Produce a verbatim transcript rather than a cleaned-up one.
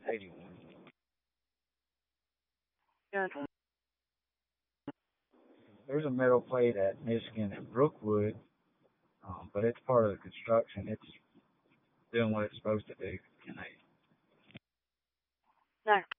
eighty-one. Yeah. There's a metal plate at Michigan at Brookwood, um, but it's part of the construction. It's doing what it's supposed to do. And they No.